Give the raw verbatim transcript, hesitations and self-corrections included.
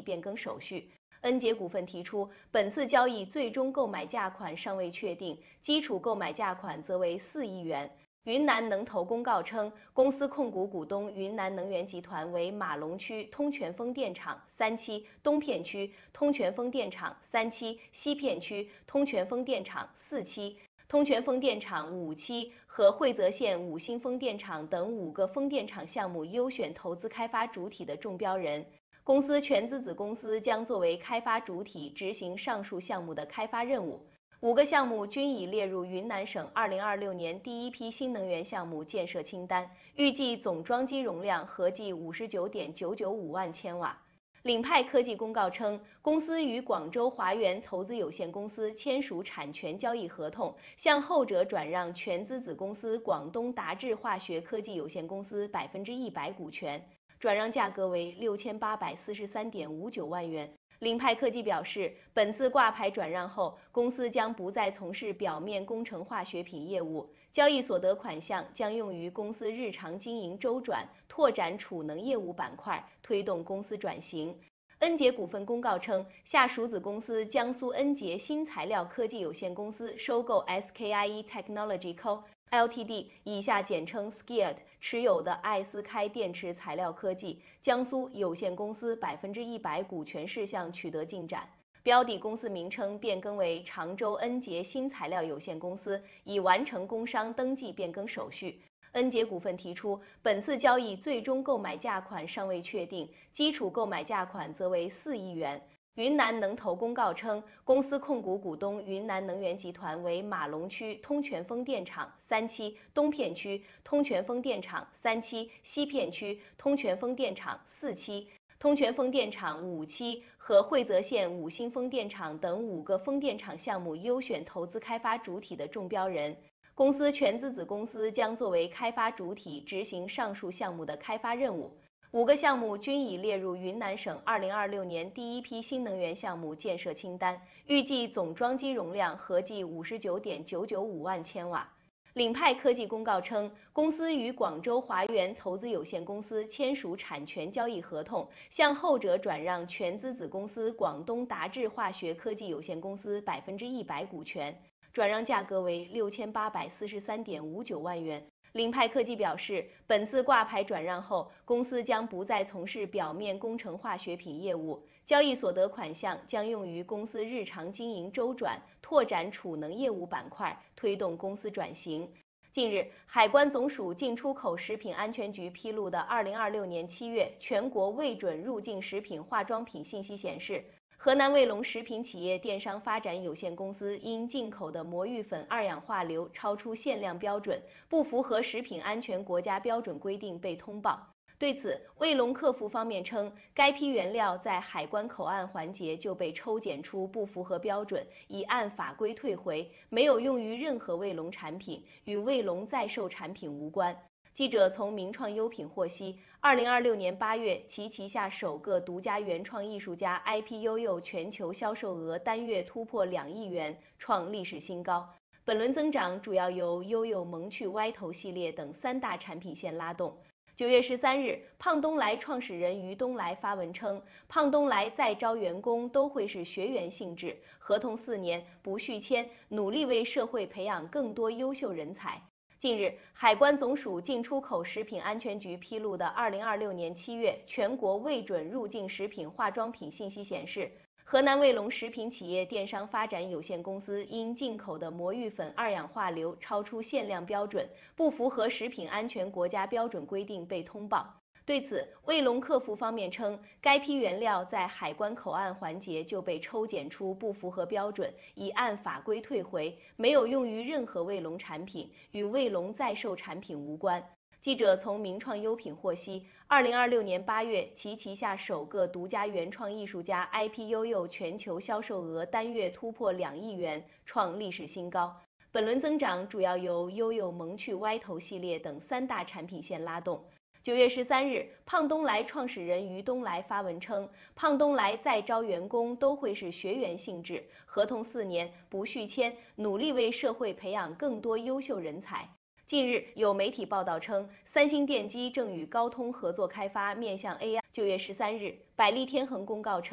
变更手续。恩捷股份提出，本次交易最终购买价款尚未确定，基础购买价款则为四亿元。云南能投公告称，公司控股股东云南能源集团为马龙区通泉风电场三期、东片区通泉风电场三期、西片区通泉风电场四期、通泉风电场五期和惠泽县五星风电场等五个风电场项目优选投资开发主体的中标人。公司全资子公司将作为开发主体执行上述项目的开发任务。五个项目均已列入云南省二零二六年第一批新能源项目建设清单，预计总装机容量合计五十九点九九五万千瓦。领派科技公告称，公司与广州华源投资有限公司签署产权交易合同，向后者转让全资子公司广东达智化学科技有限公司百分之一百股权，转让价格为六千八百四十三点五九万元。领派科技表示，本次挂牌转让后，公司将不再从事表面工程化学品业务，交易所得款项将用于公司日常经营周转，拓展储能业务板块，推动公司转型。恩捷股份公告称，下属子公司江苏恩捷新材料科技有限公司收购 S K I E Technology Co.Ltd 以下简称 S K I E 持有的艾斯开电池材料科技江苏有限公司百分之一百股权事项取得进展，标的公司名称变更为常州恩捷新材料有限公司，已完成工商登记变更手续。恩捷股份提出，本次交易最终购买价款尚未确定，基础购买价款则为四亿元。云南能投公告称，公司控股股东云南能源集团为马龙区通泉风电场三期、东片区通泉风电场三期、西片区通泉风电场四期、通泉风电场五期和惠泽县五星风电场等五个风电场项目优选投资开发主体的中标人。公司全资子公司将作为开发主体执行上述项目的开发任务。五个项目均已列入云南省二零二六年第一批新能源项目建设清单，预计总装机容量合计五十九点九九五万千瓦。领派科技公告称，公司与广州华源投资有限公司签署产权交易合同，向后者转让全资子公司广东达智化学科技有限公司百分之一百股权，转让价格为六千八百四十三点五九万元。领派科技表示，本次挂牌转让后，公司将不再从事表面工程化学品业务，交易所得款项将用于公司日常经营周转，拓展储能业务板块，推动公司转型。近日，海关总署进出口食品安全局披露的二零二六年七月全国未准入境食品化妆品信息显示，河南卫龙食品企业电商发展有限公司因进口的魔芋粉二氧化硫超出限量标准，不符合食品安全国家标准规定被通报。对此，卫龙客服方面称，该批原料在海关口岸环节就被抽检出不符合标准，已按法规退回，没有用于任何卫龙产品，与卫龙在售产品无关。记者从名创优品获悉，二零二六年八月，其旗下首个独家原创艺术家 I P 悠悠全球销售额单月突破两亿元，创历史新高。本轮增长主要由悠悠萌趣歪头系列等三大产品线拉动。九月十三日，胖东来创始人于东来发文称，胖东来再招员工都会是学员性质，合同四年，不续签，努力为社会培养更多优秀人才。近日，海关总署进出口食品安全局披露的二零二六年七月全国未准入境食品化妆品信息显示，河南卫龙食品企业电商发展有限公司因进口的魔芋粉二氧化硫超出限量标准，不符合食品安全国家标准规定被通报。对此，卫龙客服方面称，该批原料在海关口岸环节就被抽检出不符合标准，已按法规退回，没有用于任何卫龙产品，与卫龙在售产品无关。记者从名创优品获悉，二零二六年八月，其旗下首个独家原创艺术家 I P 悠悠全球销售额单月突破两亿元，创历史新高。本轮增长主要由悠悠萌趣歪头系列等三大产品线拉动。九月十三日，胖东来创始人于东来发文称，胖东来再招员工都会是学员性质，合同四年，不续签，努力为社会培养更多优秀人才。近日，有媒体报道称，三星电机正与高通合作开发面向 A I。九月十三日，百利天恒公告称，